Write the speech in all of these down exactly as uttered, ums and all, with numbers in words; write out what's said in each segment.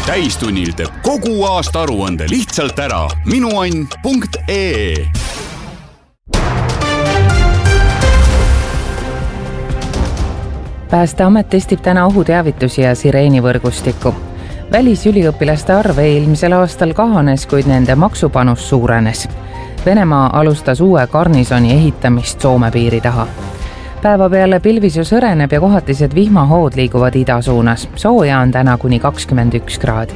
täistunnil teeb kogu aasta aruande lihtsalt ära. minuann punkt ee. Päästeamet testib täna ohuteavitusi ja sireenivõrgustikku. Välisüliõpilaste arv eelmisel aastal kahanes, kuid nende maksupanus suurenes. Venemaa alustas uue garnisoni ehitamist Soome piiri taha. Päeva peale pilvisus õreneb ja kohatised vihmahood liiguvad ida suunas. Sooja on täna kuni kakskümmend üks kraadi.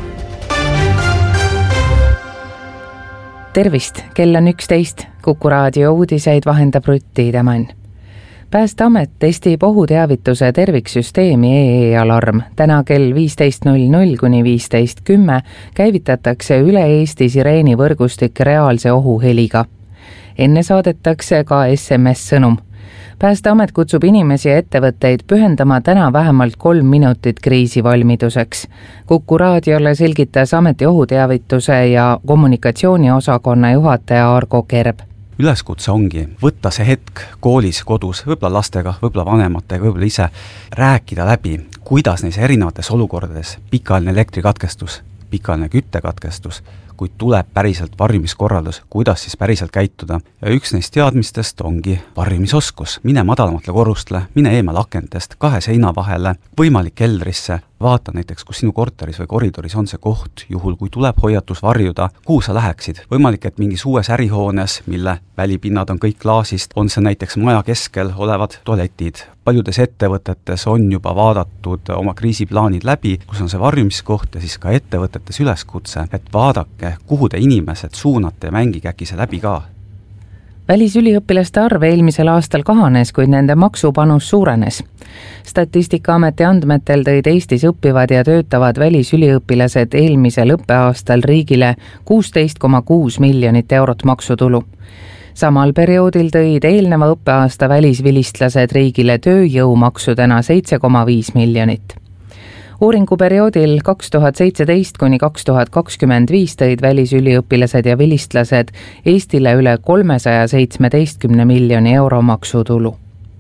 Tervist, kell on üksteist. Kuku raadio uudiseid vahendab Rutt Tiidemann. Päästeamet testib ohuteavituse terviksüsteemi E E-alarm. Täna kell viisteist null null kuni viisteist kümme käivitatakse üle Eesti sireenivõrgustik reaalse ohuheliga. Enne saadetakse ka S M S-sõnum. Päästeamet kutsub inimesi ja ettevõtteid pühendama täna vähemalt kolm minutit kriisivalmiduseks. Kuku raadiole selgitas ameti ohuteavituse ja kommunikatsiooniosakonna juhataja Argo Kerb. Üleskutse ongi võtta see hetk koolis, kodus, võib-olla lastega, võib-olla vanematega, võib-olla ise, rääkida läbi, kuidas neis erinevates olukordades pikaajaline elektrikatkestus, pikaajaline küttekatkestus, kuid tuleb päriselt varjumiskorraldus, kuidas siis päriselt käituda. Ja üks neist teadmistest ongi varjumisoskus. Mine madalamatele korrustele, mine eemal akentest, kahe seina vahele, võimalik keldrisse, vaata näiteks, kus sinu korteris või koridoris on see koht, juhul kui tuleb hoiatus varjuda, kuhu sa läheksid. Võimalik, et mingis uues ärihoones, mille välipinnad on kõik klaasist, on see näiteks maja keskel olevad tualetid. Paljudes ettevõtetes on juba vaadatud oma kriisiplaanid läbi, kus on see varjumiskoht ja siis ka ettevõtetes üleskutse, et vaadake, kuhu te inimesed suunate ja mängige äkki see läbi ka. Välisüliõpilaste arv eelmisel aastal kahanes, kuid nende maksupanus suurenes. Statistikaameti andmetel tõid Eestis õppivad ja töötavad välisüliõpilased eelmisel õppeaastal riigile kuusteist koma kuus miljonit eurot maksutulu. Samal perioodil tõid eelneva õppeaasta välisvilistlased riigile tööjõumaksudena seitse koma viis miljonit. Uuringuperioodil kaks tuhat seitseteist kuni kaks tuhat kakskümmend viis tõid välisüliõpilased ja vilistlased Eestile üle kolmesaja seitsmeteistkümne miljoni euro maksutulu.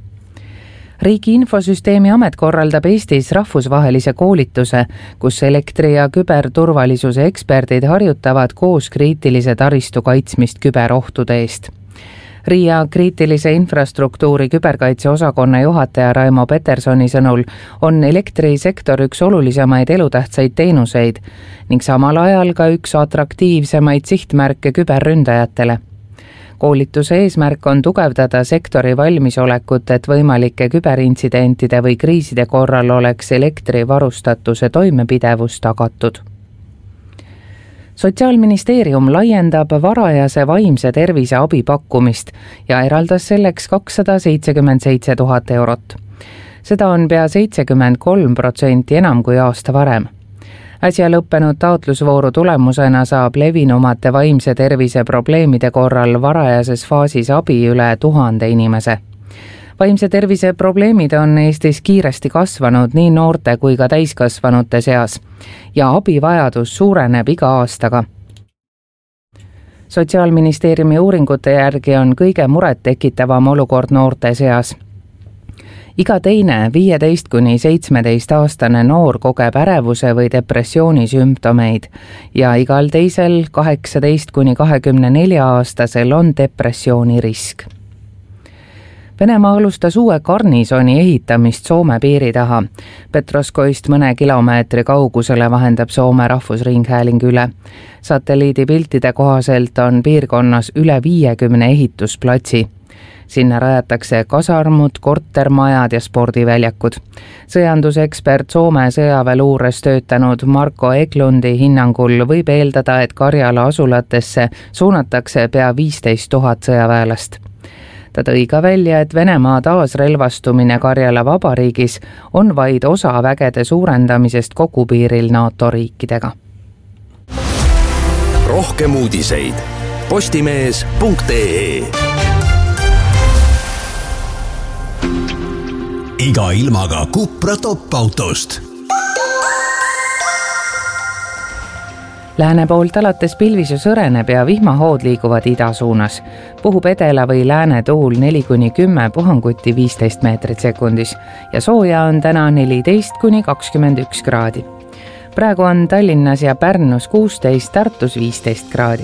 Riigi infosüsteemi amet korraldab Eestis rahvusvahelise koolituse, kus elektri- ja küberturvalisuse eksperdid harjutavad koos kriitilise taristu kaitsmist küberohtude eest. Riia kriitilise infrastruktuuri küberkaitse osakonna juhataja Raimo Petersoni sõnul on elektrisektor üks olulisemaid elutähtsaid teenuseid ning samal ajal ka üks atraktiivsemaid sihtmärke küberründajatele. Koolituse eesmärk on tugevdada sektori valmisolekut, et võimalike küberintsidentide või kriiside korral oleks elektrivarustatuse toimepidevus tagatud. Sotsiaalministeerium laiendab varajase vaimse tervise abi pakkumist ja eraldas selleks kakssada seitsekümmend seitse tuhat eurot. Seda on pea seitsekümmend kolm protsenti enam kui aasta varem. Äsja lõppenud taotlusvooru tulemusena saab levinumate vaimse tervise probleemide korral varajases faasis abi üle tuhande inimese. Vaimse tervise probleemid on Eestis kiiresti kasvanud nii noorte kui ka täiskasvanute seas ja abivajadus suureneb iga aastaga. Sotsiaalministeeriumi uuringute järgi on kõige muret tekitavam olukord noorte seas. Iga teine viieteist kuni seitsmeteist aastane noor kogeb ärevuse või depressiooni sümptomeid ja igal teisel kaheksateist kuni kahekümne nelja aastasel on depressiooni risk. Venemaa alustas uue garnisoni ehitamist Soome piiri taha. Petroskoist mõne kilomeetri kaugusele vahendab Soome rahvusringhääling üle. Satelliidipiltide kohaselt on piirkonnas üle viiekümne ehitusplatsi. Sinna rajatakse kasarmud, kortermajad ja spordiväljakud. Sõjandusekspert Soome sõjaväeluures töötanud Marko Eklund'i hinnangul võib eeldada, et Karjala asulatesse suunatakse pea viisteist tuhat sõjaväelast. Ta tõi ka välja, et Venemaa taasrelvastumine Karjala vabariigis on vaid osa vägede suurendamisest kogu piiril NATO riikidega. Rohkem uudiseid postimees punkt ee. Iga ilmaga Cupra top-autost. Lääne poolt alates pilvisus õreneb ja vihmahood liiguvad ida suunas. Puhub edela või lääne tuul neli kuni kümme, puhanguti viisteist meetrit sekundis ja sooja on täna neliteist kuni kakskümmend üks kraadi. praegu on Tallinnas ja Pärnus kuusteist, Tartus viisteist kraadi.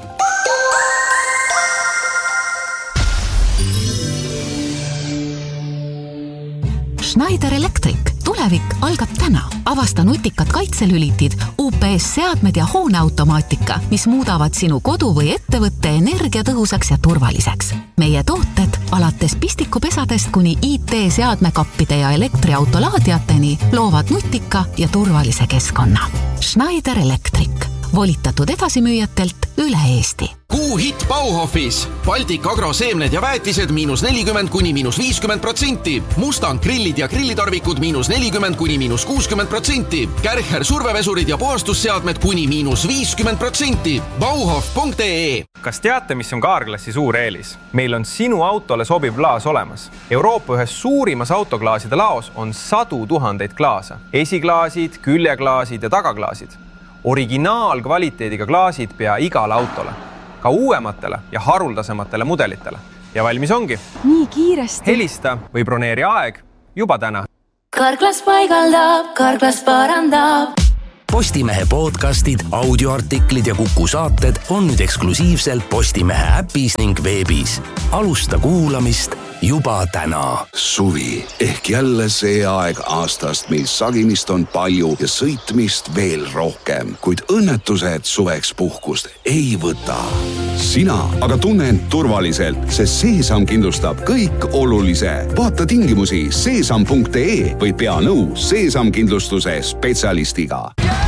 Schneider Electric. Tulevik algab täna. Avasta nutikad kaitselülitid, U P S-seadmed ja hooneautomaatika, mis muudavad sinu kodu või ettevõtte energiatõhusaks ja turvaliseks. Meie tooted alates pistikupesadest kuni I T-seadmekappide ja elektriautolaadiateni loovad nutika ja turvalise keskkonna. Schneider Electric. Volitatud edasimüüjatelt üle Eesti. Kuu hitt Bauhofis. Baltic Agro seemned ja väetised miinus nelikümmend kuni miinus viiskümmend protsenti. Mustang grillid ja grillitarvikud miinus nelikümmend kuni miinus kuuskümmend protsenti. Kärcher survevesurid ja puhastusseadmed kuni miinus viiskümmend protsenti. Bauhof punkt ee. Kas teate, mis on Kaarklassi suur eelis? Meil on sinu autole sobiv klaas olemas. Euroopa ühes suurimas autoklaaside laos on sadu tuhandeid klaasa. Esiklaasid, küljeklaasid ja tagaklaasid. Originaalkvaliteediga klaasid pea igale autole, ka uuematele ja haruldasematele mudelitele. Ja valmis ongi. Nii kiiresti. Helista või broneeri aeg juba täna. Kaarklas paigaldab, Kaarklas parandab. Postimehe podcastid, audioartiklid ja Kuku saated on nüüd eksklusiivselt Postimehe äpis ning veebis. Alusta kuulamist juba täna. Suvi ehk jälle see aeg aastast, mil sagimist on palju ja sõitmist veel rohkem, kuid õnnetused suveks puhkust ei võta. Sina aga tunne end turvaliselt, sest Seesam kindlustab kõik olulise. Vaata tingimusi seesam punkt ee või pea nõu Seesam kindlustuse spetsialistiga.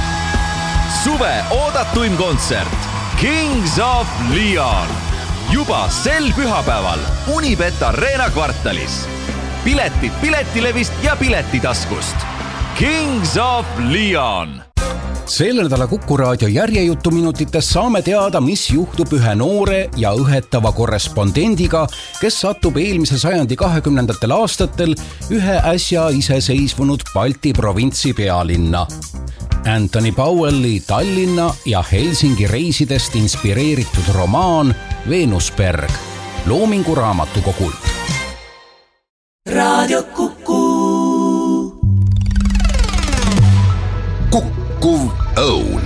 Suve oodatuim kontsert Kings of Leon. Juba sel pühapäeval Unibet Arena kvartalis. Piletid Piletilevist ja Piletitaskust. Kings of Leon. Selle nädala Kuku raadio järjejutuminutites saame teada, mis juhtub ühe noore ja õhetava korrespondendiga, kes satub eelmise sajandi kahekümnendatel aastatel ühe äsja iseseisvunud Balti provintsi pealinna. Anthony Powelli Tallinna ja Helsingi reisidest inspireeritud romaan Venusberg Loomingu raamatukogult. Raadio Kuku. Kukuv õun.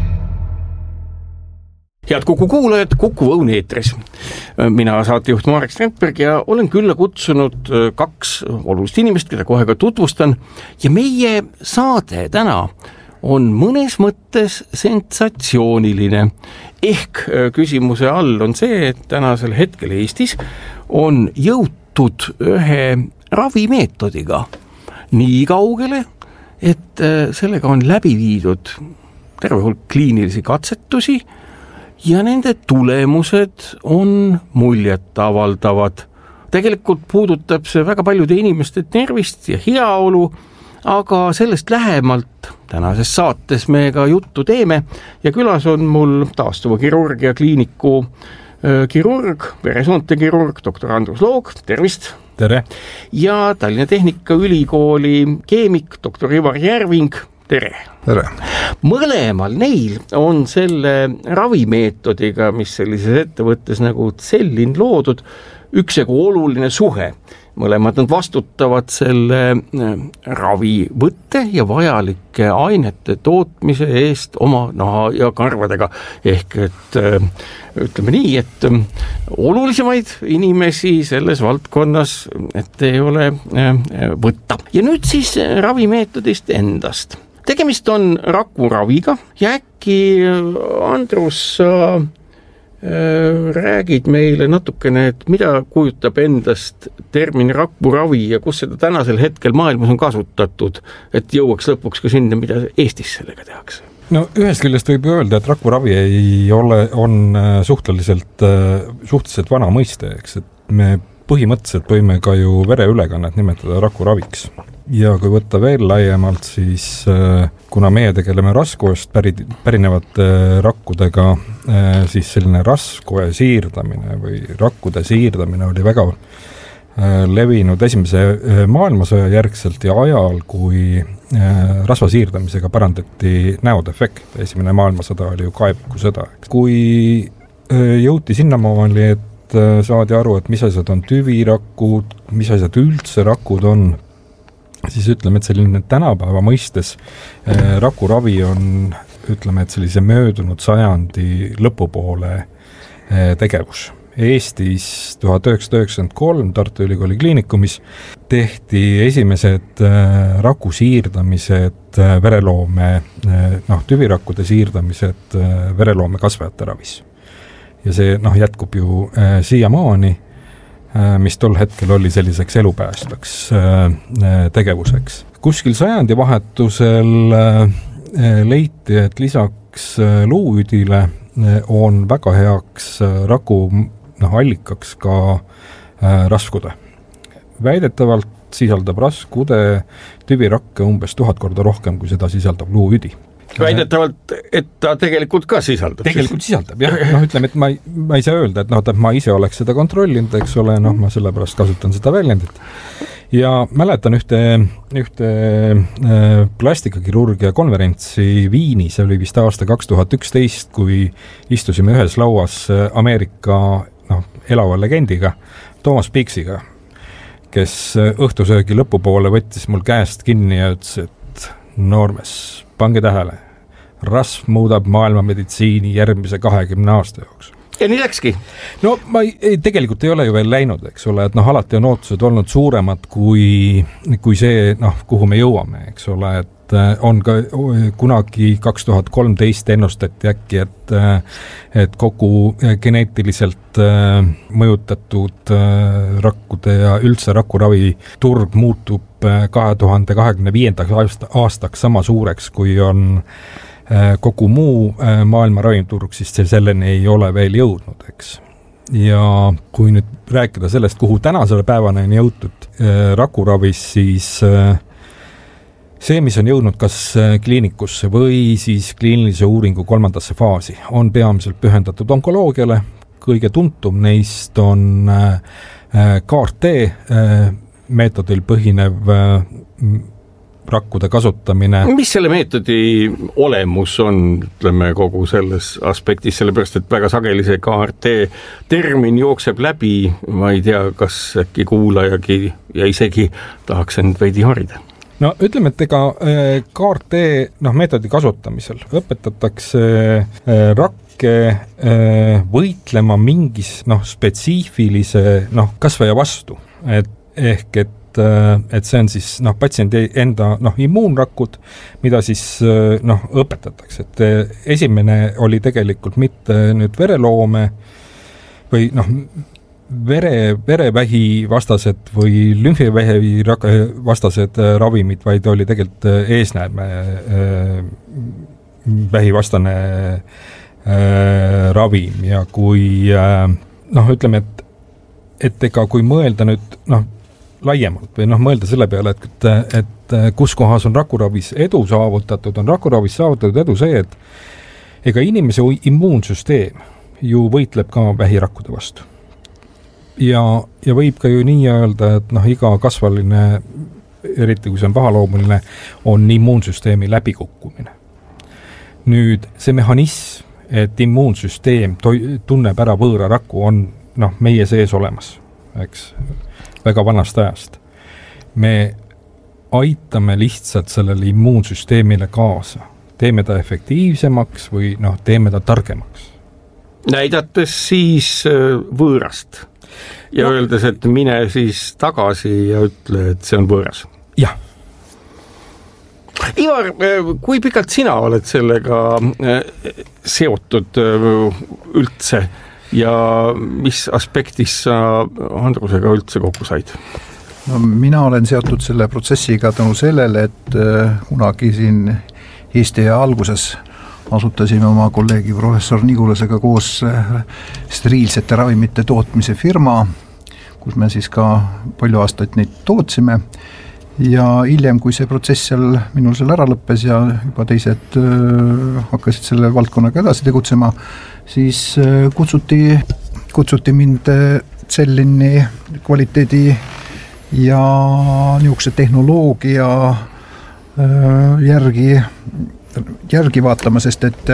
Head Kuku kuulajad, Kukuv õun eetris. Mina saatejuht Marek Strandberg ja olen külla kutsunud kaks olulist inimest, keda kohe ka tutvustan. Ja meie saade täna on mõnes mõttes sensatsiooniline. Ehk küsimuse all on see, et tänasel hetkel Eestis on jõutud ühe ravimeetodiga nii kaugele, et sellega on läbi viidud terve hulk kliinilisi katsetusi ja nende tulemused on muljet avaldavad. Tegelikult puudutab see väga paljude inimeste tervist ja heaolu, aga sellest lähemalt tänases saates me ka juttu teeme ja külas on mul taastuva kirurgia kliiniku äh, kirurg, veresoonte kirurg, doktor Andrus Loog, tervist! Tere! Ja Tallinna Tehnikaülikooli keemik, doktor Ivar Järving, tere! Tere! Mõlemal neil on selle ravimeetodiga, mis sellises ettevõttes nagu Cellin loodud, üksjagu oluline suhe. Mõlemad nad vastutavad selle ravivõtte ja vajalike ainete tootmise eest oma naha ja karvadega. Ehk et ütleme nii, et olulisemaid inimesi selles valdkonnas, et ei ole võtta. Ja nüüd siis ravimeetodist endast. Tegemist on rakuraviga ja äkki Andrus sa räägid meile natukene, et mida kujutab endast termin rakuravi ja kus seda tänasel hetkel maailmas on kasutatud, et jõuaks lõpuks ka sinna, mida Eestis sellega tehakse? No ühest küljest võib öelda, et rakuravi ei ole, on suhteliselt, suhteliselt vana mõiste, eks, et me põhimõtteliselt võime ka ju vereülekannet nimetada rakuraviks. Ja kui võtta veel laiemalt, siis kuna meie tegeleme raskuest pärit, pärinevate rakkudega, siis selline raskude siirdamine või rakkude siirdamine oli väga levinud esimese maailmasõja järgselt ja ajal, kui rasva siirdamisega parandati näodefekt. Esimene maailmasõda oli ju kaevikusõda. Kui jõuti sinnamaali, et saadi aru, et mis asjad on tüvirakud, mis asjad üldse rakud on, siis ütleme, et selline tänapäeva mõistes äh, rakuravi on, ütleme, et sellise möödunud sajandi lõpupoole äh, tegevus. Eestis tuhat üheksasada üheksakümmend kolm Tartu Ülikooli kliinikumis tehti esimesed äh, raku siirdamised äh, vereloome, äh, noh, tüvirakkude siirdamised äh, vereloome kasvajate ravis. Ja see noh, jätkub ju äh, siiamaani, äh, mis tol hetkel oli selliseks elupäästvaks äh, tegevuseks. Kuskil sajandi vahetusel äh, leiti, et lisaks äh, luuüdile äh, on väga heaks äh, raku noh, allikaks ka äh, raskude. Väidetavalt sisaldab raskude tüvirakke umbes tuhat korda rohkem, kui seda sisaldab luuüdi. Väidetavalt, et ta tegelikult ka sisaldab. Tegelikult sisaldab, jah. Noh, ütleme, et ma ei, ma ei saa öelda, et noh, et ma ise oleks seda kontrollinud, eks ole, noh, ma sellepärast kasutan seda väljendit. Ja mäletan ühte, ühte äh, plastikakirurgia konverentsi Viinis, see oli vist aasta kaks tuhat üksteist, kui istusime ühes lauas Ameerika noh, elava legendiga, Thomas Pixiga, kes õhtusöögi lõpupoole võttis mul käest kinni ja ütles, et noormes, pange tähele, rasv muudab maailma meditsiini järgmise kahekümne aasta jooksul. Ja nii läkski? No ma ei, tegelikult ei ole ju veel läinud, eks ole, et noh, alati on ootused olnud suuremad kui, kui see, noh, kuhu me jõuame, eks ole, et on ka kunagi kaks tuhat kolmteist ennustati äkki, et, et kogu geneetiliselt mõjutatud rakkude ja üldse rakuravi turg muutub kahe tuhande kahekümne viiendaks aastaks sama suureks, kui on kogu muu maailma ravimturg, siis see selleni ei ole veel jõudnud, eks. Ja kui nüüd rääkida sellest, kuhu tänasele päevane on jõutud rakuravis, siis see, mis on jõudnud kas kliinikusse või siis kliinilise uuringu kolmandasse faasi, on peamiselt pühendatud onkoloogiale. Kõige tuntum neist on K R T meetodil põhinev rakkude kasutamine. Mis selle meetodi olemus on, ütleme, kogu selles aspektis, sellepärast, et väga sageli see K R T termin jookseb läbi, ma ei tea, kas äkki kuulajagi ja isegi tahaks end veidi harida. No ütleme, et ega K R T noh, meetodi kasutamisel õpetatakse rakke võitlema mingis noh, spetsiifilise noh, kasvaja vastu, et ehk et et see on siis noh, patsiendi enda noh, immuunrakud, mida siis noh, õpetatakse. Et esimene oli tegelikult mitte nüüd vereloome või noh, vere, verevähi vastased või lümfivähi vastased ravimid, vaid oli tegelikult eesnäärme vähivastane ravim ja kui noh, ütleme, et, et ega kui mõelda nüüd noh, laiemalt või noh, mõelda selle peale, et, et kus kohas on rakuravis edu saavutatud, on rakuravis saavutatud edu see, et ega inimese immuunsüsteem ju võitleb ka vähirakkude vastu. Ja, ja võib ka ju nii öelda, et noh, iga kasvaline, eriti kui see on pahaloomuline, on immuunsüsteemi läbikukkumine. Nüüd see mehhanism, et immuunsüsteem tunneb ära võõra rakku, on noh, meie sees olemas, eks, väga vanast ajast. Me aitame lihtsalt sellele immuunsüsteemile kaasa. Teeme ta efektiivsemaks või noh, teeme ta targemaks. Näidates siis võõrast ja no, öeldes, et mine siis tagasi ja ütle, et see on võõras. Jah. Ivar, kui pikalt sina oled sellega seotud üldse ja mis aspektis sa Andrusega üldse kokku said? No, mina olen seotud selle protsessiga tänu sellele, et kunagi siin Eesti alguses asutasime oma kolleegi professor Nigulasega koos steriilsete ravimite tootmise firma, kus me siis ka palju aastaid neid tootsime ja hiljem, kui see protsess seal minul seal ära lõppes ja juba teised hakkasid selle valdkonnaga edasi tegutsema, siis kutsuti, kutsuti mind Cellini kvaliteedi ja niisuguse tehnoloogia järgi, järgi vaatama, sest et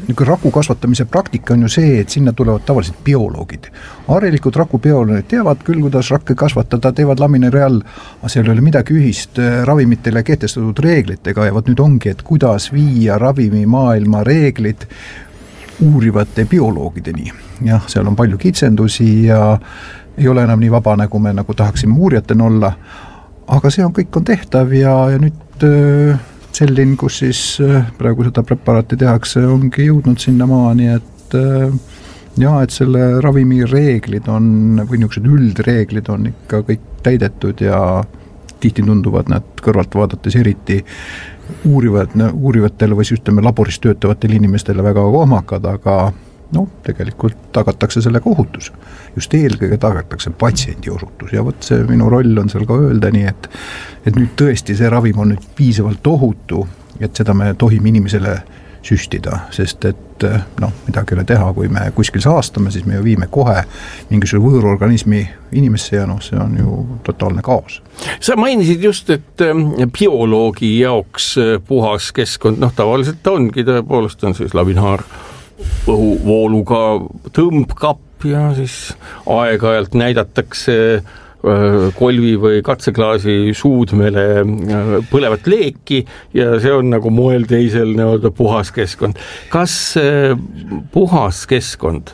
niisugune raku kasvatamise praktika on ju see, et sinna tulevad tavaliselt bioloogid. Harilikud rakubioloogid teavad küll, kuidas rakke kasvatada, teevad laminari all, aga seal ei ole midagi ühist ravimitele kehtestatud reeglitega ja võt nüüd ongi, et kuidas viia ravimimaailma reeglid uurivate bioloogideni. Jah, seal on palju kitsendusi ja ei ole enam nii vaba, nagu me nagu tahaksime uurijatena olla, aga see on, kõik on tehtav ja, ja nüüd selline, kus siis praegu seda preparaati tehakse, ongi jõudnud sinna maani, et ja, et selle ravimi reeglid on, või niisugused üldreeglid on ikka kõik täidetud ja tihti tunduvad nad kõrvalt vaadates eriti uurivad, uurivatele või ütleme laboris töötavatele inimestele väga kohmakad, aga no tegelikult tagatakse sellega ohutus. Just eelkõige tagatakse patsiendi osutus ja võt see minu roll on seal ka öelda nii, et, et nüüd tõesti see ravim on nüüd piisavalt ohutu, et seda me tohime inimesele süstida, sest et noh, midagi ei ole teha, kui me kuskil saastame, siis me ju viime kohe mingisuguse võõrorganismi inimesse ja noh, see on ju totaalne kaos. Sa mainisid just, et bioloogi jaoks puhas keskkond, noh tavaliselt ta ongi, tõepoolest on siis laminaar õhuvooluga tõmbkapp ja siis aeg-ajalt näidatakse kolvi või katseklaasi suudmele põlevat leeki ja see on nagu moel teisel nii-öelda puhas keskkond. Kas puhas keskkond,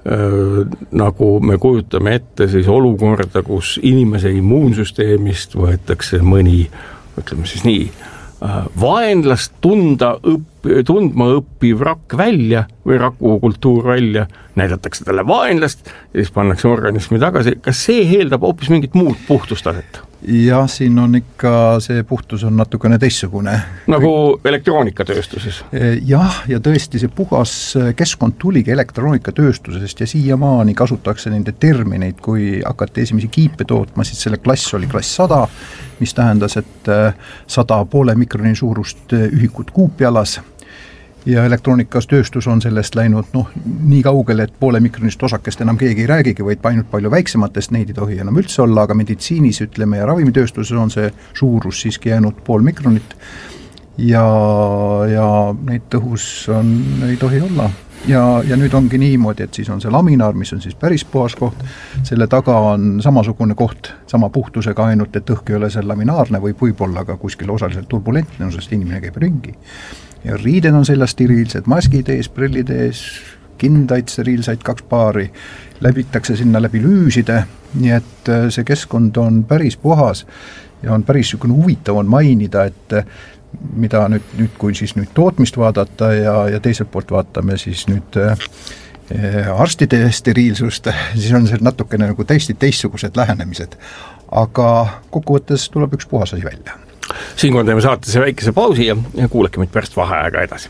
nagu me kujutame ette siis olukorda, kus inimese immuunsüsteemist võetakse mõni, ütleme siis nii, vaenlast tunda õppi, tundma õppiv rakk välja või rakukultuur välja, näidatakse talle vaenlast ja siis pannakse organismi tagasi. Kas see eeldab hoopis mingit muud puhtustaset? Jah, siin on ikka, see puhtus on natukene teissugune. Nagu elektroonikatööstuses? Jah, ja tõesti see puhas keskkond tuligi elektroonikatööstusest ja siiamaani kasutatakse nende termineid, kui hakati esimesi kiipe tootma, siis selle klass oli klass sada, mis tähendas, et sada poole mikroni suurust ühikut kuupjalas ja elektroonikas tööstus on sellest läinud noh, nii kaugele, et poole mikronist osakest enam keegi ei räägigi, vaid ainult palju väiksematest, neid ei tohi enam üldse olla, aga meditsiinis ütleme ja ravimitööstuses on see suurus siiski jäänud pool mikronit ja, ja neid tõhus on, ei tohi olla. Ja, ja nüüd ongi niimoodi, et siis on see laminaar, mis on siis päris puhas koht, selle taga on samasugune koht, sama puhtusega ainult, et õhk ei ole seal laminaarne või võib-olla ka kuskil osaliselt turbulentne, sest inimene käib ringi. Ja riided on seljas steriilsed, maskid ees, prillid ees, kindaid steriilsaid kaks paari, läbitakse sinna läbi lüüside, nii et see keskkond on päris puhas ja on päris huvitav on mainida, et mida nüüd, nüüd kui siis nüüd tootmist vaadata ja, ja teiselt poolt vaatame siis nüüd eh, arstide steriilsust, siis on see natukene nagu täiesti teistsugused lähenemised, aga kokkuvõttes tuleb üks puhas asi välja. Siinkohal teeme saatesse väikese pausi ja kuulake meid pärast vaheaega edasi.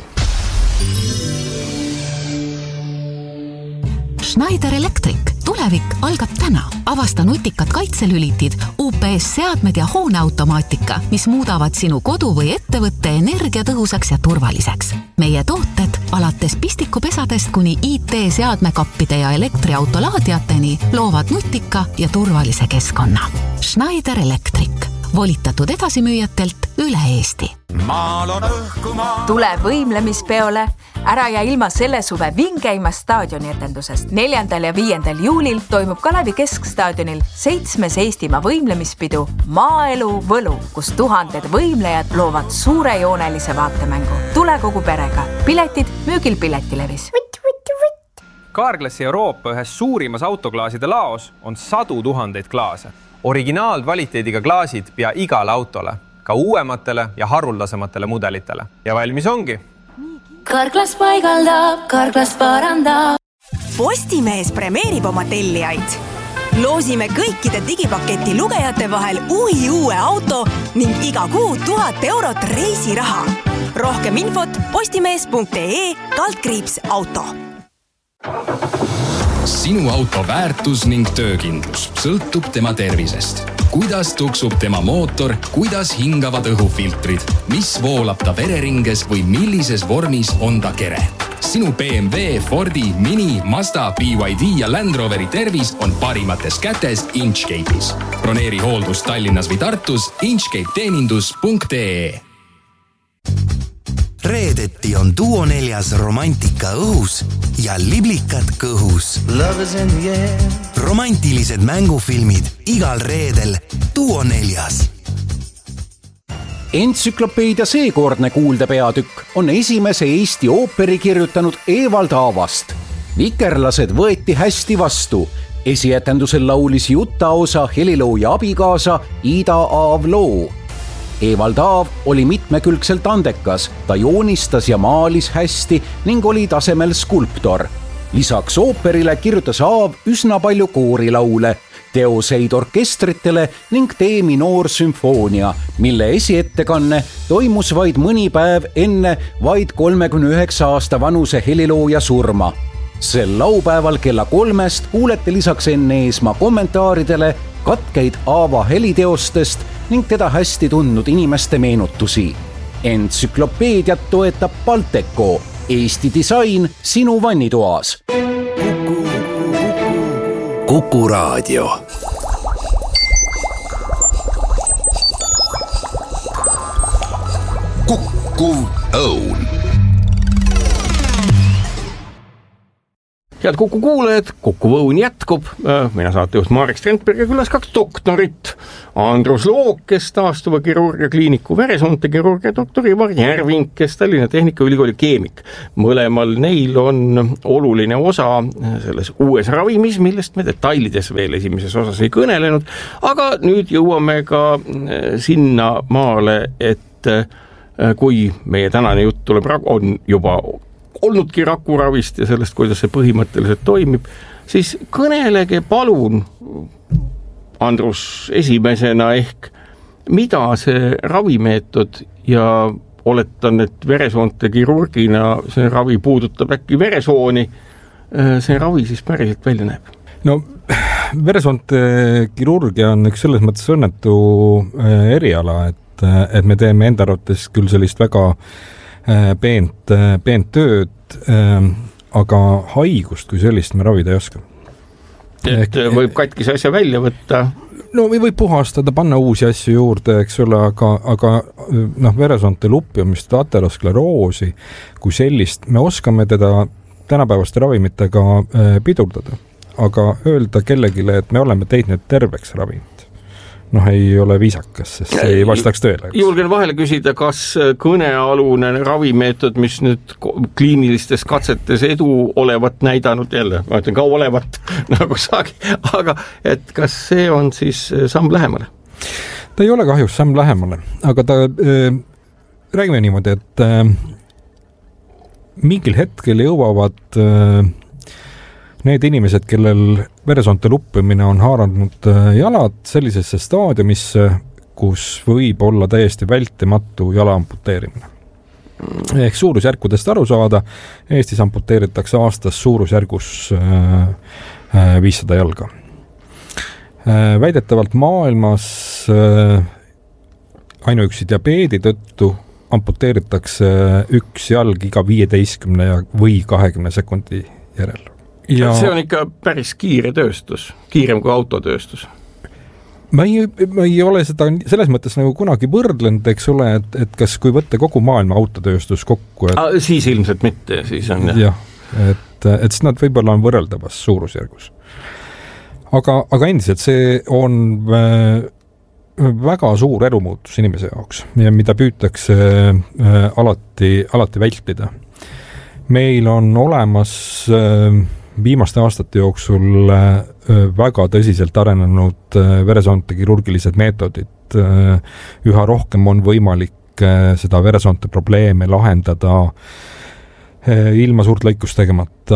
Schneider Electric. Tulevik algab täna. Avasta nutikad kaitselülitid, U P S-seadmed ja hooneautomaatika, mis muudavad sinu kodu või ettevõtte energiatõhusaks ja turvaliseks. Meie tooted alates pistikupesadest kuni I T-seadmekappide ja elektriautolaadiateni loovad nutika ja turvalise keskkonna. Schneider Electric. Volitatud edasimüüjatelt üle Eesti. Tule võimlemispeole. Ära ja ilma selle suve vingeima staadioni etendusest. neljandal ja viiendal juulil toimub Kalevi Keskstaadionil seitsmes Eestimaa võimlemispidu Maaelu Võlu, kus tuhanded võimlejad loovad suurejoonelise vaatemängu. Tule kogu perega. Piletid müügil Piletilevis. Carglassi Euroopa ühes suurimas autoklaaside laos on sadu tuhandeid klaase. Originaalkvaliteediga klaasid pea igale autole, ka uuematele ja haruldasematele mudelitele. Ja valmis ongi. Carglass paigaldab, Carglass parandab. Postimees premeerib oma tellijaid. Loosime kõikide digipaketi lugejate vahel uhi uue auto ning iga kuu tuhat eurot reisiraha. Rohkem infot postimees punkt ee kaldkriips auto. Sinu auto väärtus ning töökindlus sõltub tema tervisest. Kuidas tuksub tema mootor, kuidas hingavad õhufiltrid, mis voolab ta vereringes või millises vormis on ta kere. Sinu B M W, Fordi, Mini, Mazda, B Y D ja Land Roveri tervis on parimates kätes Inchcape'is. Broneeri hooldus Tallinnas või Tartus inchcape teenindus punkt ee. reedeti on Duo neljas romantika õhus ja liblikad kõhus. Romantilised mängufilmid igal reedel Duo neljas. Entsüklopeedia seekordne kuuldepeatükk on esimese Eesti ooperi kirjutanud Evald Aavast. Vikerlased võeti hästi vastu. Esietendusel laulis juttaosa helilooja abikaasa Ida Aav loo. Evald Aav oli mitmekülgselt andekas, ta joonistas ja maalis hästi ning oli tasemel skulptor. Lisaks ooperile kirjutas Aav üsna palju koorilaule, teoseid orkestritele ning D-minoor sümfoonia, mille esiettekanne toimus vaid mõni päev enne vaid kolmekümne üheksa aasta vanuse helilooja surma. Sel laupäeval kella kolmest kuulete lisaks enne Eesmaa kommentaaridele katkeid Aava heliteostest ning teda hästi tundnud inimeste meenutusi. Entsüklopeediat toetab Balteco, Eesti disain sinu vannitoas. Kuku Raadio. Kuku Õun. Head Kuku kuulajad, Kuku Õun jätkub. Mina saatejuht Marek Strandberg ja külas kaks doktorit. Andrus Loog, kes taastuva kirurgia kliiniku veresoonte kirurgia doktor Ivar Järving, kes Tallinna Tehnikaülikooli keemik. Mõlemal neil on oluline osa selles uues ravimis, millest me detailides veel esimeses osas ei kõnelenud. Aga nüüd jõuame ka sinna maale, et kui meie tänane jutt tuleb, on juba olnudki rakuravist ja sellest, kuidas see põhimõtteliselt toimib, siis kõnelege palun, Andrus, esimesena ehk, mida see ravimeetod ja oletan, et veresoonte kirurgina see ravi puudutab äkki veresooni, see ravi siis päriselt välja näeb? No veresoonte kirurgia on üks selles mõttes õnnetu eriala, et, et me teeme enda arvates küll sellist väga peent, peent tööd, aga haigust kui sellist me ravida ei oska. Et Ehk, võib katkise asja välja võtta? No või võib puhastada, panna uusi asju juurde, eks ole, aga, aga noh, veresoonte lupjumist, ateroskleroosi kui sellist, me oskame teda tänapäevaste ravimitega pidurdada, aga öelda kellegile, et me oleme teidnud terveks ravimit. Noh, ei ole viisakas, sest see ei vastaks tõele. Julgen vahele küsida, kas kõnealune ravimeetod, mis nüüd kliinilistes katsetes edu olevat näidanud jälle, ma ütlen ka olevat, nagu saagi, aga et kas see on siis samm lähemale? Ta ei ole kahjus samm lähemale, aga ta, äh, räägime niimoodi, et äh, mingil hetkel jõuavad äh, need inimesed, kellel veresoonte luppimine on haaranud jalad sellisesse staadiumisse, kus võib olla täiesti vältimatu jala amputeerimine. Ehk suurusjärkudest aru saada, Eestis amputeeritakse aastas suurusjärgus viissada jalga. Väidetavalt maailmas ainuüksi diabeedi tõttu amputeeritakse üks jalg iga viieteistkümne või kahekümne sekundi järel. Ja see on ikka päris kiire tööstus, kiirem kui autotööstus. Ma ei, ma ei ole seda selles mõttes nagu kunagi võrdlenud, eks ole, et, et kas kui võtta kogu maailma autotööstus kokku. Et, A, siis ilmselt mitte, siis on jah. jah, et, et siis nad võib-olla on võrreldavas suurusjärgus. Aga, aga endiselt see on väga suur elumuutus inimese jaoks, mida püütakse alati, alati vältida. Meil on olemas viimaste aastate jooksul väga tõsiselt arenenud veresoonte kirurgilised meetodid. Üha rohkem on võimalik seda veresoonte probleeme lahendada ilma suurt lõikust tegemata,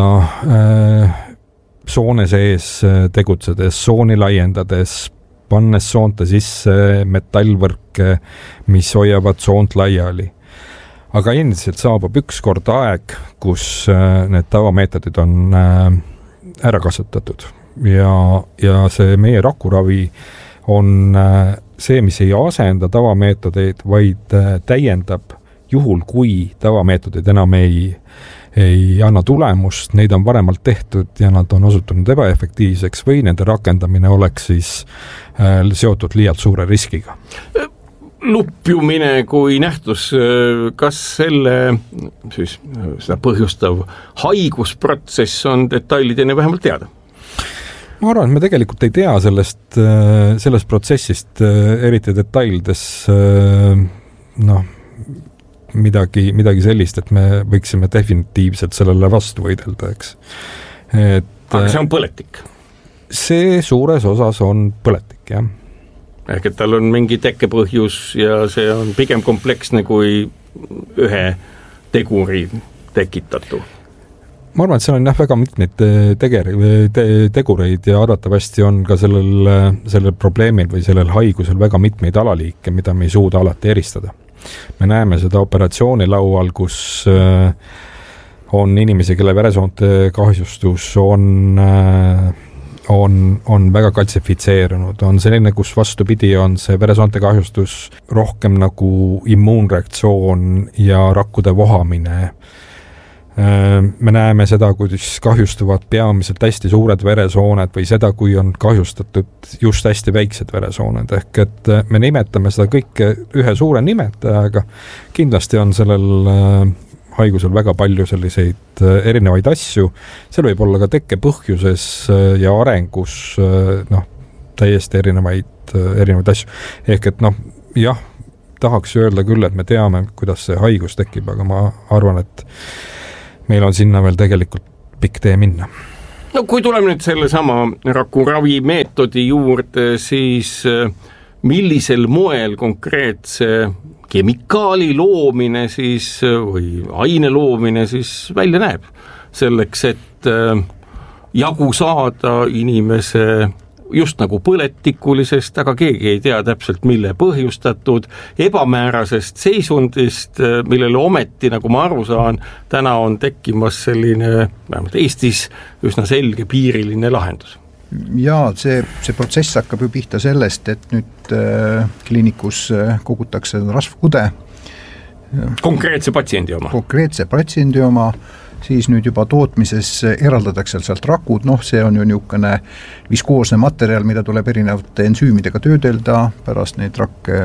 soone sees tegutsedes, sooni laiendades, pannes soonte sisse metallvõrke, mis hoiavad soont laiali. Aga endiselt saabub üks kord aeg, kus need tavameetodid on ära kasutatud ja, ja see meie rakuravi on see, mis ei asenda tavameetodeid, vaid täiendab juhul, kui tavameetodid enam ei, ei anna tulemust, neid on varemalt tehtud ja nad on osutunud ebaefektiivseks või nende rakendamine oleks siis seotud liialt suure riskiga. lupjumine kui nähtus, kas selle siis seda põhjustav haigusprotsess on detailideni vähemalt teada? Ma arvan, et me tegelikult ei tea sellest, sellest protsessist eriti detailides noh, midagi, midagi sellist, et me võiksime definitiivselt sellele vastu võidelda, eks. Et, aga see on põletik? See suures osas on põletik, jah. Ehk et tal on mingi tekkepõhjus ja see on pigem kompleksne kui ühe teguri tekitatu. Ma arvan, et seal on jah väga mitmeid teger, te, tegureid ja arvatavasti on ka sellel, sellel probleemil või sellel haigusel väga mitmeid alaliike, mida me ei suuda alati eristada. Me näeme seda operatsioonilaual, kus on inimesi, kelle veresoonte kahjustus on on, on väga kaltsifitseerunud, on selline, kus vastupidi on see veresoonte kahjustus rohkem nagu immuunreaktsioon ja rakkude vohamine. Me näeme seda, kuidas kahjustuvad peamiselt hästi suured veresooned või seda, kui on kahjustatud just hästi väiksed veresooned, ehk et me nimetame seda kõike ühe suure nimetajaga, kindlasti on sellel haigusel väga palju selliseid erinevaid asju, seal võib olla ka tekkepõhjuses ja arengus noh, täiesti erinevaid, erinevaid asju. Ehk et noh, jah, tahaks öelda küll, et me teame, kuidas see haigus tekib, aga ma arvan, et meil on sinna veel tegelikult pikk tee minna. No kui tuleme nüüd selle sama rakuravi meetodi juurde, siis millisel moel konkreetse kemikaali loomine siis või aine loomine siis välja näeb selleks, et jagu saada inimese just nagu põletikulisest, aga keegi ei tea täpselt, mille põhjustatud ebamäärasest seisundist, millele ometi, nagu ma aru saan, täna on tekkimas selline, vähemalt Eestis, üsna selge piiriline lahendus. Jaa, see, see protsess hakkab ju pihta sellest, et nüüd äh, kliinikus äh, kogutakse rasvkude. Konkreetse patsiendi oma. Konkreetse patsiendi oma, siis nüüd juba tootmises eraldatakse sealt rakud, noh, see on ju niisugune viskoosne materjal, mida tuleb erinevate ensüümidega töödelda, pärast neid rakke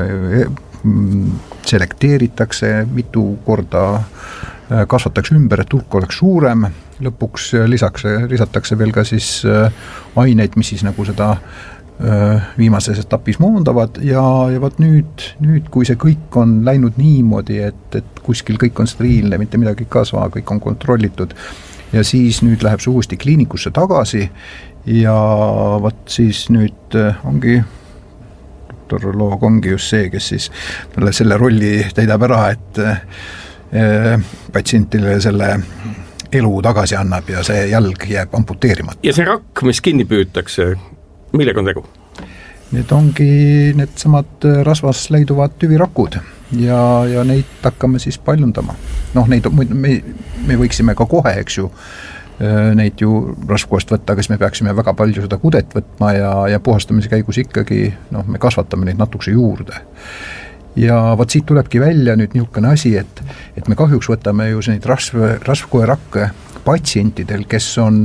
selekteeritakse, mitu korda kasvatakse ümber, et hulk oleks suurem, lõpuks lisaks, lisatakse veel ka siis aineid, mis siis nagu seda viimases etapis moondavad ja, ja võt nüüd, nüüd, kui see kõik on läinud niimoodi, et, et kuskil kõik on steriilne, mitte midagi kasva, kõik on kontrollitud ja siis nüüd läheb see uuesti kliinikusse tagasi ja võt siis nüüd ongi doktoroloog ongi just see, kes siis talle selle rolli täidab ära, et eh, patsientile selle elu tagasi annab ja see jalg jääb amputeerimata. Ja see rakk, mis kinni püütakse, millega on tegu? Need ongi need samad rasvas leiduvad tüvirakud ja, ja neid hakkame siis paljundama. Noh, neid, me, me võiksime ka kohe, eks ju, neid ju rasvkoest võtta, aga siis me peaksime väga palju seda kudet võtma ja, ja puhastamise käigus ikkagi, noh, me kasvatame neid natukese juurde. Ja vaat siit tulebki välja nüüd niisugune asi, et, et me kahjuks võtame ju neid rasv, rasvkoerakke patsientidel, kes on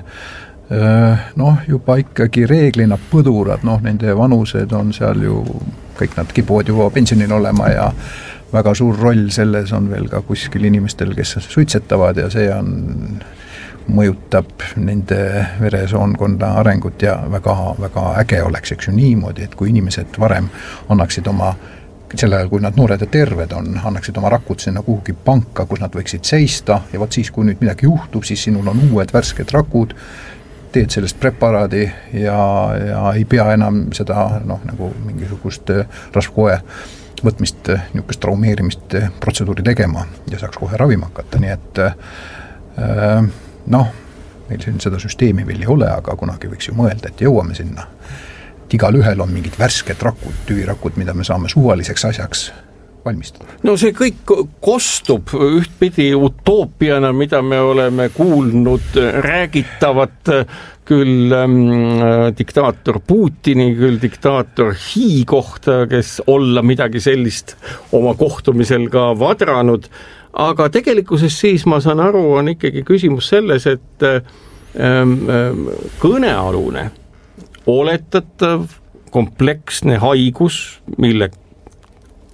noh, juba ikkagi reeglina põdurad, noh, nende vanused on seal ju, kõik nad kipuvad juba pensionil olema ja väga suur roll selles on veel ka kuskil inimestel, kes suitsetavad ja see on, mõjutab nende veresoonkonna arengut ja väga, väga äge oleks, eks ju niimoodi, et kui inimesed varem annaksid oma sel ajal, kui nad noored ja terved on, annaksid oma rakud sinna kuhugi panka, kus nad võiksid seista ja vaat siis, kui nüüd midagi juhtub, siis sinul on uued värsked rakud, teed sellest preparaadi ja, ja ei pea enam seda noh, nagu mingisugust rasvkoe võtmist, niisugust traumeerimist protseduuri tegema ja saaks kohe ravima hakata, nii et äh, noh, meil siin seda süsteemi veel ei ole, aga kunagi võiks ju mõelda, et jõuame sinna. Igal ühel on mingid värsked rakud, tüvirakud, mida me saame suvaliseks asjaks valmistada. No see kõik kostub ühtpidi utoopiana, mida me oleme kuulnud räägitavat küll ähm, diktaator Putini, küll diktaator Xi kohta, kes olla midagi sellist oma kohtumisel ka vadranud, aga tegelikkuses siis ma saan aru, on ikkagi küsimus selles, et ähm, ähm, kõnealune oletatav kompleksne haigus, mille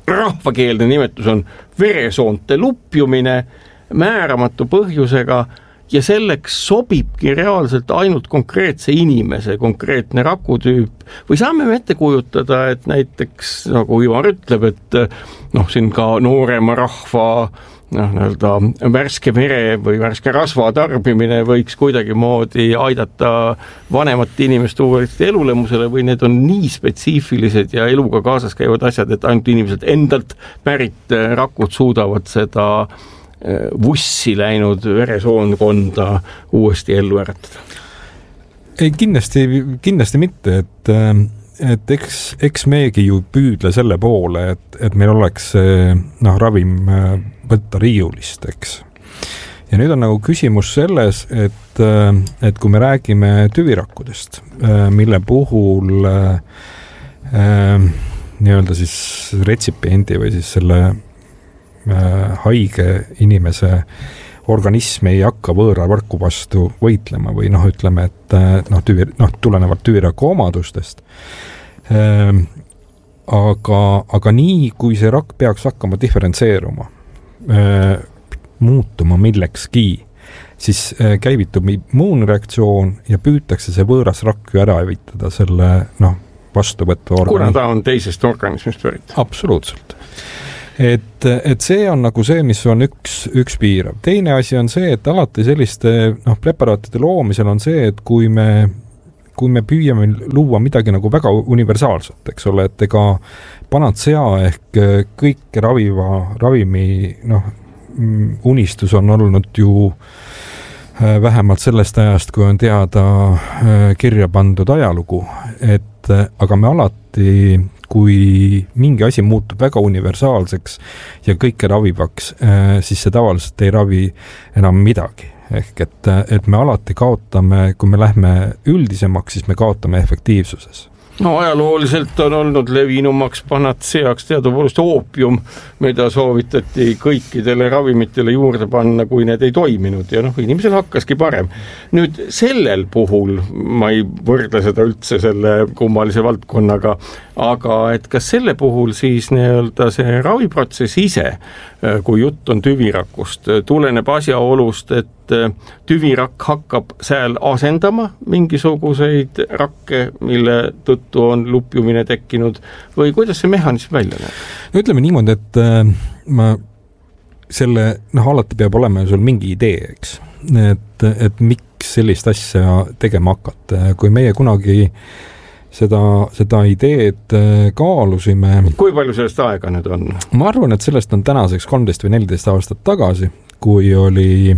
rahvakeelne nimetus on veresoonte lupjumine määramatu põhjusega ja selleks sobibki reaalselt ainult konkreetse inimese, konkreetne rakutüüp või saame me ette kujutada, et näiteks nagu Ivar ütleb, et noh, siin ka noorema rahva noh, nii-öelda värske vere või värske rasva tarbimine võiks kuidagi moodi aidata vanemat inimest uuesti elulemusele või need on nii spetsiifilised ja eluga kaasas käivad asjad, et ainult inimesed endalt pärit rakud suudavad seda vussi läinud veresoonkonda uuesti ellu äratada? Ei, kindlasti, kindlasti mitte, et, et eks, eks meegi ju püüdle selle poole, et, et meil oleks noh, ravim võtta riiulist, eks. Ja nüüd on nagu küsimus selles, et, et kui me räägime tüvirakkudest, mille puhul äh, nii-öelda siis retsipiendi või siis selle haige inimese organism ei hakka võõra varku vastu võitlema või noh, ütleme, et noh, tüvi, noh tulenevalt tüviraku omadustest. Aga, aga nii, kui see rakk peaks hakkama diferentseeruma, muutuma millekski, siis käivitub immuunreaktsioon ja püütakse see võõras rakk ju ära evitada selle noh, vastuvõtva organi. Kuna ta on teisest organismist pärit? Absoluutselt. Et, et see on nagu see, mis on üks, üks piirav. Teine asi on see, et alati selliste noh, preparaatide loomisel on see, et kui me, kui me püüame luua midagi nagu väga universaalset, eks ole, et ega panatsea ehk kõik raviva ravimi noh, unistus on olnud ju vähemalt sellest ajast, kui on teada kirja pandud ajalugu, et aga me alati kui mingi asi muutub väga universaalseks ja kõike ravivaks, siis see tavaliselt ei ravi enam midagi. Ehk et, et me alati kaotame, kui me lähme üldisemaks, siis me kaotame efektiivsuses. No ajalooliselt on olnud levinumaks panatseaks teadupoolest oopium, mida soovitati kõikidele ravimitele juurde panna, kui need ei toiminud ja noh, inimesel hakkaski parem. Nüüd sellel puhul, ma ei võrdle seda üldse selle kummalise valdkonnaga, aga et kas selle puhul siis nii-öelda see raviprotsess ise, kui jutt on tüvirakust, tuleneb asjaolust, et tüvirakk hakkab seal asendama mingisuguseid rakke, mille tõttu on lupjumine tekkinud või kuidas see mehhanism välja näeb? No ütleme niimoodi, et äh, ma selle, noh alati peab olema sul mingi idee, eks. Et, et miks sellist asja tegema hakata. Kui meie kunagi seda, seda ideed kaalusime. Kui palju sellest aega nüüd on? Ma arvan, et sellest on tänaseks kolmteist või neliteist aastat tagasi, kui oli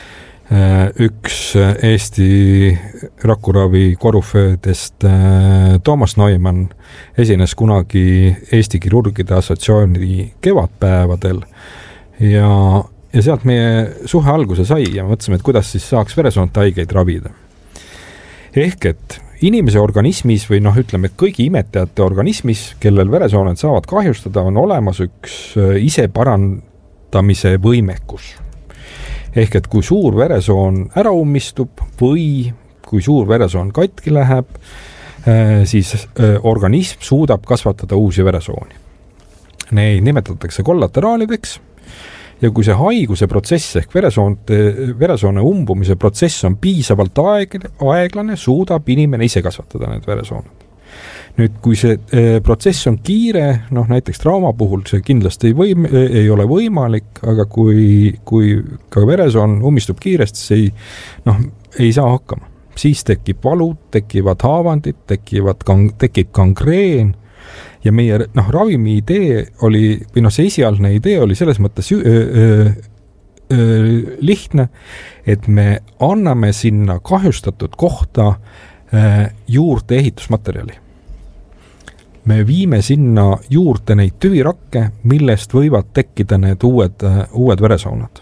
üks Eesti rakuravi koruföödest Toomas Neumann esines kunagi Eesti kirurgide assotsiatsiooni kevadpäevadel ja, ja sealt meie suhe alguse sai ja mõtlesime, et kuidas siis saaks veresoonte haigeid ravida. Ehk et inimese organismis või noh, ütleme, et kõigi imetajate organismis, kellel veresooned saavad kahjustada, on olemas üks ise parandamise võimekus. Ehk et kui suur veresoon ära ummistub või kui suur veresoon katki läheb, siis organism suudab kasvatada uusi veresooni. Neid nimetatakse kollateraalideks ja kui see haiguse protsess ehk veresoonte, veresoone umbumise protsess on piisavalt aeg, aeglane, suudab inimene ise kasvatada need veresooned. Nüüd, kui see e, protsess on kiire, noh näiteks trauma puhul see kindlasti ei, võim, ei ole võimalik, aga kui, kui ka veresoon umistub kiiresti, siis ei, noh, ei saa hakkama. Siis tekib valud, tekivad haavandid, tekivad, tekib gangreen ja meie noh, ravimi idee oli, või noh, see esialgne idee oli selles mõttes öö, öö, öö, lihtne, et me anname sinna kahjustatud kohta öö, juurde ehitusmaterjali. Me viime sinna juurde neid tüvirakke, millest võivad tekkida need uued, uued veresoonad.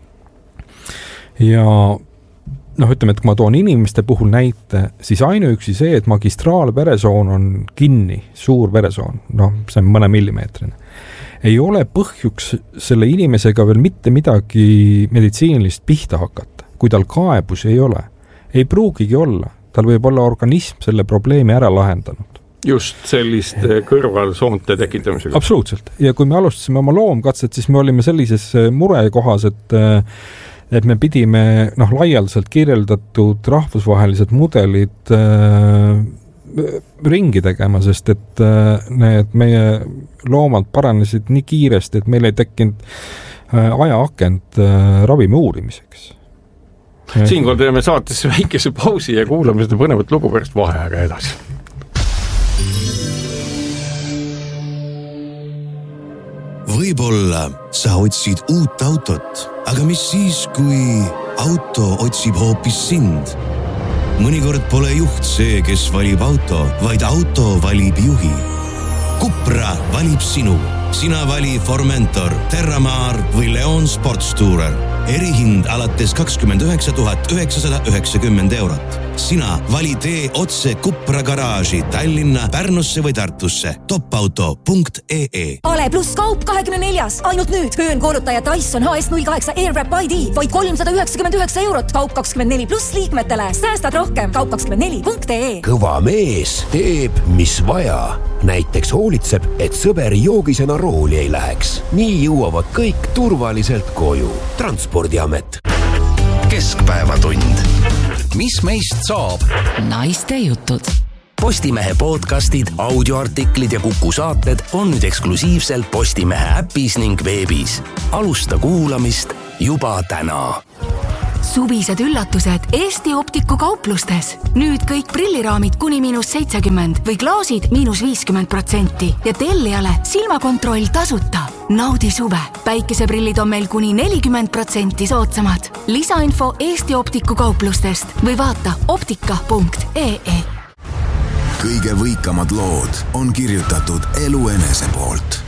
Ja noh, ütleme, et kui ma toon inimeste puhul näite, siis ainuüksi see, et magistraalveresoon on kinni, suur veresoon, noh, see on mõne millimeetrine, ei ole põhjuks selle inimesega veel mitte midagi meditsiinilist pihta hakata, kui tal kaebus ei ole. Ei pruugigi olla, tal võib olla organism selle probleemi ära lahendanud. just selliste kõrvalsoonte tekitamisega. Absoluutselt. Ja kui me alustasime oma loomkatset, siis me olime sellises murekohas, et et me pidime noh, laialdaselt kirjeldatud rahvusvahelised mudelid äh, ringi tegema, sest et äh, need meie loomad paranesid nii kiiresti, et meil ei tekkinud äh, ajaakent äh, ravimi uurimiseks. Siinkohal teeme saatesse väikese pausi ja kuulame seda põnevat lugu pärast vaheaega edasi. Võib-olla sa otsid uut autot, aga mis siis, kui auto otsib hoopis sind? Mõnikord pole juht see, kes valib auto, vaid auto valib juhi. Cupra valib sinu. Sina vali Formentor, Terramar või Leon Sportstourer. Erihind alates kakskümmend üheksa tuhat üheksasada üheksakümmend eurot. Sina vali tee otse Cupra garaaži Tallinna, Pärnusse või Tartusse. topauto punkt ee. Ale pluss kaup kahekümne neljas. Ainult nüüd. Höönkoolutaja Dyson H S null kaheksa Airwrap I D. Vaid kolmsada üheksakümmend üheksa eurot. Kaup kakskümmend neli pluss liikmetele. Säästad rohkem. Kaup kakskümmend neli punkt ee. Kõva mees teeb, mis vaja. Näiteks hoolitseb, et sõberi joogisena rooli ei läheks. Nii jõuavad kõik turvaliselt koju. Transpordiamet. Keskpäevatund. Mis meist saab? Naiste jutud. Postimehe podcastid, audioartiklid ja Kuku saated on nüüd eksklusiivselt Postimehe äpis ning veebis. Alusta kuulamist juba täna. Suvised üllatused Eesti Optiku kauplustes. Nüüd kõik prilliraamid kuni miinus seitsekümmend või klaasid miinus viiskümmend protsenti ja tellijale silmakontroll tasuta. Naudi suve. Päikeseprillid on meil kuni nelikümmend protsenti soodsamad. Lisainfo Eesti Optiku kauplustest või vaata optika punkt ee. Kõige võikamad lood on kirjutatud Elu Enese poolt.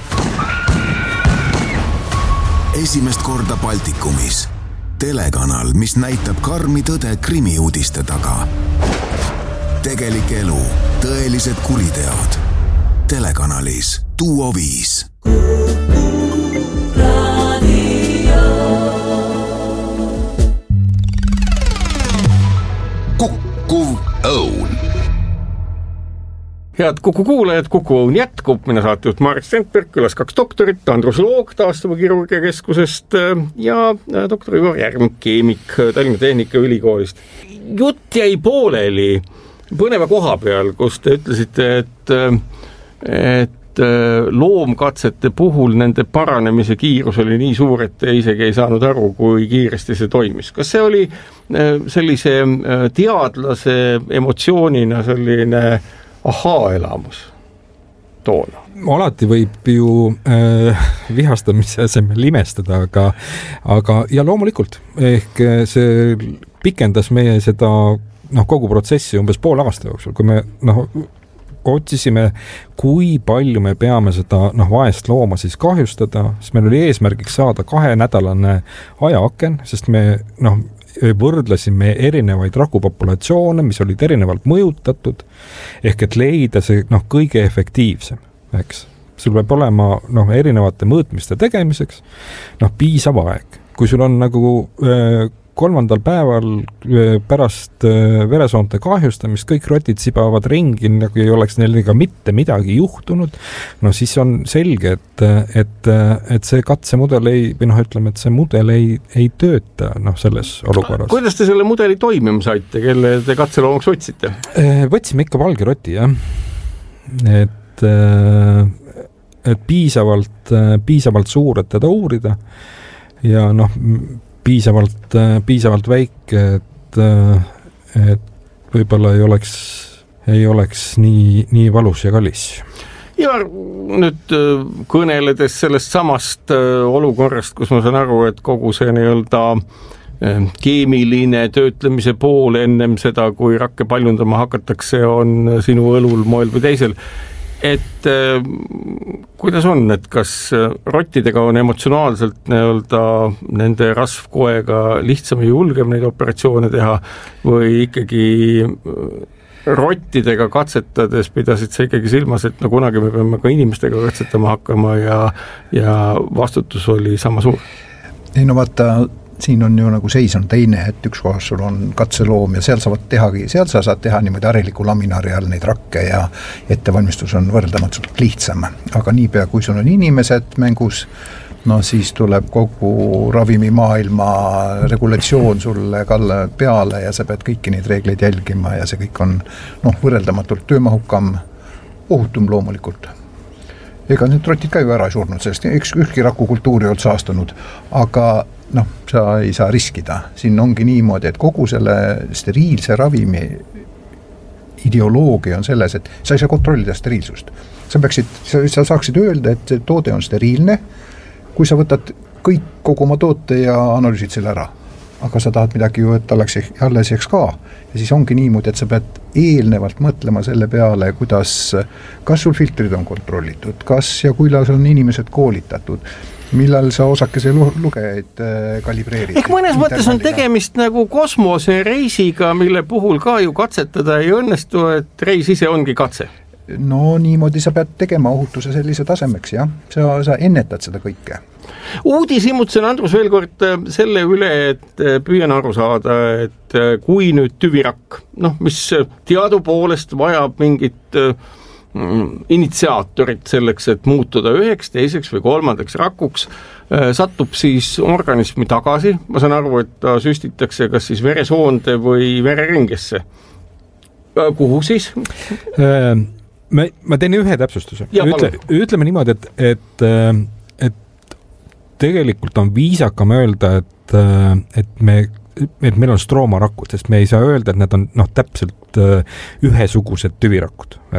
Esimest korda Baltikumis. Telekanal, mis näitab karmi tõde krimiuudiste taga. Tegelik elu, tõelised kuriteod. Telekanalis Duo viis. Kuku Õun. Head Kuku kuulajad, Kuku Õun jätkub. Mina saatejuht Marek Strandberg, külas kaks doktorit, Andrus Loog Taastuva kirurgia keskusest ja doktor Igor Järm, keemik Tallinna Tehnikaülikoolist. Jutt jäi pooleli põneva koha peal, kus te ütlesite, et, et loomkatsete puhul nende paranemise kiirus oli nii suur, et te isegi ei saanud aru, kui kiiresti see toimis. Kas see oli sellise teadlase emotsioonina selline ahaa-elamus toona? Alati võib ju äh, vihastamise asemel imestada, aga, aga ja loomulikult, ehk see pikendas meie seda noh, kogu protsessi umbes pool aasta jooksul, kui me noh, otsisime, kui palju me peame seda noh, vaest looma siis kahjustada, sest meil oli eesmärgiks saada kahe nädalane ajaaken, sest me noh, võrdlesime erinevaid rakupopulatsioone, mis olid erinevalt mõjutatud, ehk et leida see noh, kõige efektiivsem, eks. Sul peab olema noh, erinevate mõõtmiste tegemiseks noh, piisav aeg. Kui sul on nagu äh, kolmandal päeval pärast veresoonte kahjustamist kõik rotid sibavad ringi, nagu ei oleks neil ka mitte midagi juhtunud, no siis on selge, et, et, et see katsemudel ei, või noh, ütleme, et see mudel ei, ei tööta noh, selles olukorras. Kuidas te selle mudeli toimima saite, kelle te katseloomaks otsite? Võtsime ikka valge roti, jah. Et, et piisavalt, piisavalt suur, et teda uurida ja noh, piisavalt, piisavalt väike, et, et võib-olla ei oleks, ei oleks nii, nii valus ja kallis. Ja nüüd kõneledes sellest samast olukorrast, kus ma saan aru, et kogu see nii-öelda keemiline töötlemise pool ennem seda, kui rakke paljundama hakatakse, on sinu õlul moel või teisel. Et äh, kuidas on, et kas rottidega on emotsionaalselt nii-öelda nende rasvkoega lihtsam ja julgem neid operatsioone teha või ikkagi rottidega katsetades pidasid sa ikkagi silmas, et no kunagi me peame ka inimestega katsetama hakkama ja, ja vastutus oli sama suur? Ei no vaata, siin on ju nagu seis on teine, et üks kohas sul on katseloom ja seal saavad tehagi, seal sa saad teha niimoodi hariliku laminaari all neid rakke ja ettevalmistus on võrdelmatult lihtsam. Aga niipea, kui sul on inimesed mängus, no siis tuleb kogu ravimimaailma regulatsioon sulle kalle peale ja sa pead kõiki neid reegleid jälgima ja see kõik on noh, võrreldamatult töömahukam, ohutum loomulikult. Ega need trotid ka ju ära ei surnud, sellest üks ühki rakukultuuri ei olnud saastunud, aga noh, sa ei saa riskida. Siin ongi niimoodi, et kogu selle steriilse ravimi ideoloogia on selles, et sa ei saa kontrollida steriilsust. Sa peaksid, sa, sa saaksid öelda, et see toode on steriilne, kui sa võtad kõik kogu oma toote ja analüüsid selle ära. Aga sa tahad midagi ju, et oleks alles jääks ka. Ja siis ongi niimoodi, et sa pead eelnevalt mõtlema selle peale, kuidas, kas sul filtrid on kontrollitud, kas ja kuilal on inimesed koolitatud, millal sa osakese lugejaid kalibreerid. Ehk mõnes mõttes on tegemist nagu kosmosereisiga, mille puhul ka ju katsetada ei õnnestu, et reis ise ongi katse. No niimoodi sa pead tegema ohutuse sellise tasemeks, jah. Sa, sa ennetad seda kõike. Uudishimutsen, Andrus, veel kord selle üle, et püüan aru saada, et kui nüüd tüvirakk, noh, mis teadu poolest vajab mingit initsiaatorit selleks, et muutuda üheks, teiseks või kolmandaks rakuks, satub siis organismi tagasi. Ma saan aru, et ta süstitakse kas siis veresoonde või vereringesse. Kuhu siis? Ma, ma teen ühe täpsustuse. Ütle, ütleme niimoodi, et, et, et tegelikult on viisakam öelda, et, et, me, et meil on stroomarakud, sest me ei saa öelda, et need on noh, täpselt ühesugused tüvirakud.